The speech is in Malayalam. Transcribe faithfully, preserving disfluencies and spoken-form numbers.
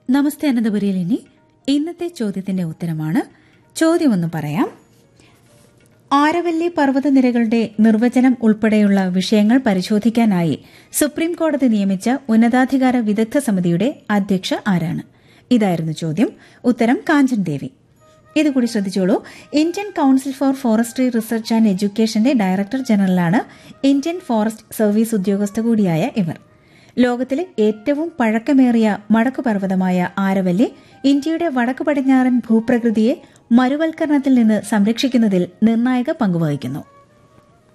നമസ്തേ അനന്തപുരിയിൽ ഇനി ഇന്നത്തെ ചോദ്യത്തിന്റെ ഉത്തരമാണ്. ചോദ്യമൊന്ന് പറയാം. ആരവല്ലി പർവ്വതനിരകളുടെ നിർവചനം ഉൾപ്പെടെയുള്ള വിഷയങ്ങൾ പരിശോധിക്കാനായി സുപ്രീം കോടതി നിയമിച്ച ഉന്നതാധികാര വിദഗ്ധ സമിതിയുടെ അധ്യക്ഷ ആരാണ്? ഇതായിരുന്നു ചോദ്യം. ഉത്തരം കാഞ്ചൻ ദേവി. ഇതുകൂടി ശ്രദ്ധിച്ചോളൂ. Indian council four forestry research and എഡ്യൂക്കേഷന്റെ director ജനറലാണ് Indian forest service ഉദ്യോഗസ്ഥ കൂടിയായ ഇവർ. ലോകത്തിലെ ഏറ്റവും പഴക്കമേറിയ മടക്കുപർവ്വതമായ ആരവല്ലി ഇന്ത്യയുടെ വടക്കു പടിഞ്ഞാറൻ ഭൂപ്രകൃതിയെ മരുവൽക്കരണത്തിൽ നിന്ന് സംരക്ഷിക്കുന്നതിൽ നിർണായക പങ്കുവഹിക്കുന്നു.